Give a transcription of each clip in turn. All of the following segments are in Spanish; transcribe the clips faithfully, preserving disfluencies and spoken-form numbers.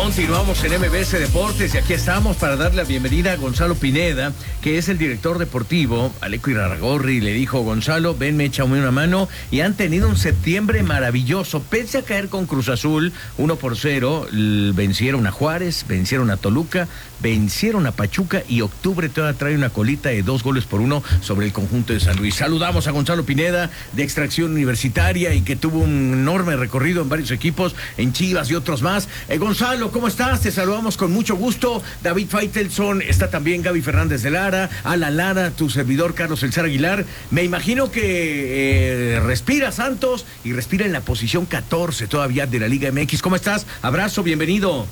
Continuamos en M B S Deportes y aquí estamos para darle la bienvenida a Gonzalo Pineda, que es el director deportivo. Alejo Irarrágorri le dijo: Gonzalo, ven, me echa una mano, y han tenido un septiembre maravilloso. Pese a caer con Cruz Azul uno por cero, vencieron a Juárez, vencieron a Toluca, vencieron a Pachuca, y octubre todavía trae una colita de dos goles por uno sobre el conjunto de San Luis. Saludamos a Gonzalo Pineda, de extracción universitaria y que tuvo un enorme recorrido en varios equipos, en Chivas y otros más. Eh, Gonzalo, ¿cómo estás? Te saludamos con mucho gusto. David Faitelson, está también Gaby Fernández de Lara, Alan Lara, tu servidor Carlos Elzar Aguilar. Me imagino que eh, respira Santos y respira en la posición catorce todavía de la Liga M X. ¿Cómo estás? Abrazo, bienvenido.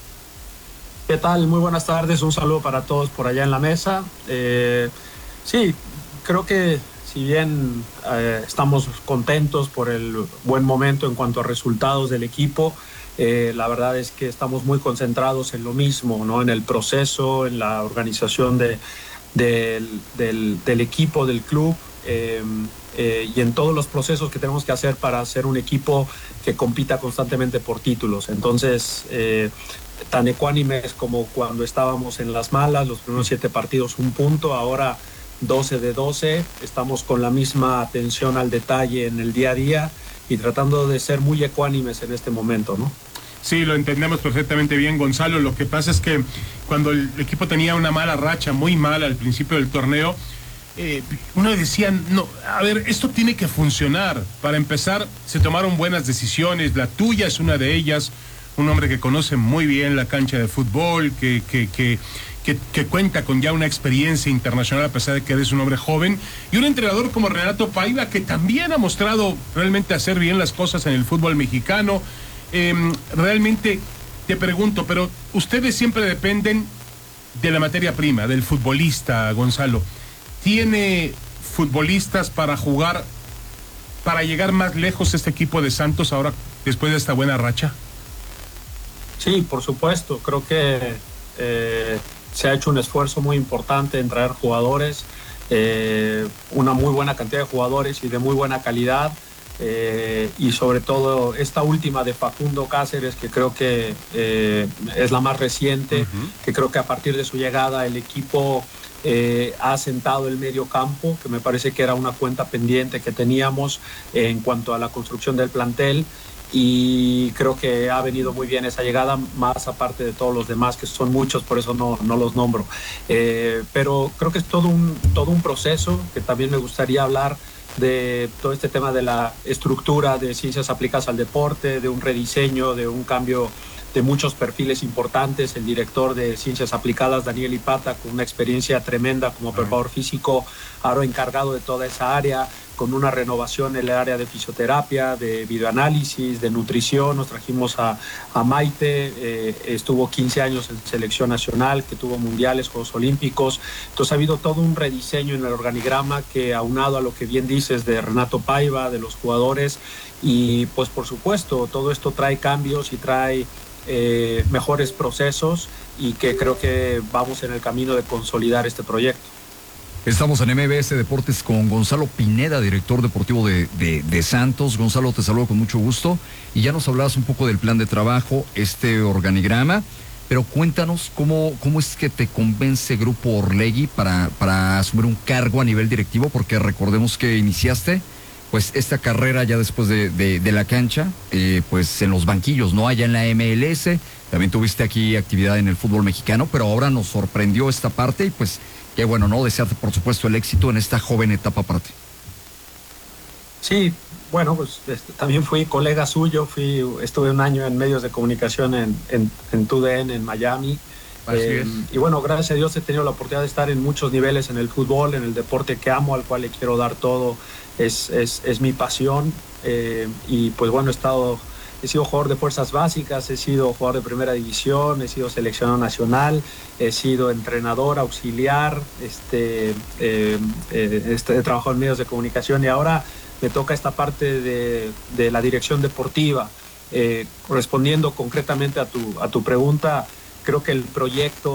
¿Qué tal? Muy buenas tardes, un saludo para todos por allá en la mesa. Eh, sí, creo que si bien eh, estamos contentos por el buen momento en cuanto a resultados del equipo, Eh, la verdad es que estamos muy concentrados en lo mismo, ¿no? En el proceso, en la organización de, de, del, del equipo, del club, eh, eh, y en todos los procesos que tenemos que hacer para ser un equipo que compita constantemente por títulos. Entonces, eh, tan ecuánimes como cuando estábamos en las malas, los primeros siete partidos un punto, ahora doce de doce, estamos con la misma atención al detalle en el día a día y tratando de ser muy ecuánimes en este momento, ¿no? Sí, lo entendemos perfectamente bien, Gonzalo. Lo que pasa es que cuando el equipo tenía una mala racha, muy mala al principio del torneo, eh, uno decía, no, a ver, esto tiene que funcionar. Para empezar, se tomaron buenas decisiones, la tuya es una de ellas, un hombre que conoce muy bien la cancha de fútbol, que, que, que, que, que cuenta con ya una experiencia internacional a pesar de que eres un hombre joven, y un entrenador como Renato Paiva, que también ha mostrado realmente hacer bien las cosas en el fútbol mexicano. Eh, realmente te pregunto, pero ustedes siempre dependen de la materia prima, del futbolista, Gonzalo. ¿Tiene futbolistas para jugar, para llegar más lejos este equipo de Santos ahora, después de esta buena racha? Sí, por supuesto. Creo que eh, se ha hecho un esfuerzo muy importante en traer jugadores, eh, una muy buena cantidad de jugadores y de muy buena calidad. Eh, y sobre todo esta última de Facundo Cáceres, que creo que eh, es la más reciente, uh-huh. que creo que a partir de su llegada el equipo eh, ha asentado el medio campo, que me parece que era una cuenta pendiente que teníamos eh, en cuanto a la construcción del plantel, y creo que ha venido muy bien esa llegada, más aparte de todos los demás, que son muchos, por eso no, no los nombro. Eh, pero creo que es todo un, todo un proceso, que también me gustaría hablar de todo este tema de la estructura de ciencias aplicadas al deporte, de un rediseño, de un cambio de muchos perfiles importantes. El director de ciencias aplicadas, Daniel Ipata, con una experiencia tremenda como preparador físico, ahora encargado de toda esa área, con una renovación en el área de fisioterapia, de videoanálisis, de nutrición. Nos trajimos a, a Maite, eh, estuvo quince años en selección nacional, que tuvo mundiales, Juegos Olímpicos. Entonces ha habido todo un rediseño en el organigrama que, aunado a lo que bien dices de Renato Paiva, de los jugadores, y pues por supuesto todo esto trae cambios y trae eh, mejores procesos, y que creo que vamos en el camino de consolidar este proyecto. Estamos en M B S Deportes con Gonzalo Pineda, director deportivo de, de, de Santos. Gonzalo, te saludo con mucho gusto. Y ya nos hablabas un poco del plan de trabajo, este organigrama, pero cuéntanos cómo, cómo es que te convence Grupo Orlegui para, para asumir un cargo a nivel directivo, porque recordemos que iniciaste pues esta carrera ya después de, de, de la cancha, eh, pues en los banquillos, ¿no? Allá en la M L S, también tuviste aquí actividad en el fútbol mexicano, pero ahora nos sorprendió esta parte y pues qué bueno, ¿no? Desearte, por supuesto, el éxito en esta joven etapa aparte. Sí, bueno, pues este, también fui colega suyo, fui, estuve un año en medios de comunicación en, en, en T U D N, en Miami. Eh, y bueno, gracias a Dios he tenido la oportunidad de estar en muchos niveles en el fútbol, en el deporte que amo, al cual le quiero dar todo, es, es, es mi pasión. Eh, y pues bueno, he estado... He sido jugador de fuerzas básicas, he sido jugador de primera división, he sido seleccionado nacional, he sido entrenador, auxiliar, este, eh, eh, este, he trabajado en medios de comunicación, y ahora me toca esta parte de, de la dirección deportiva. Eh, respondiendo concretamente a tu, a tu pregunta, creo que el proyecto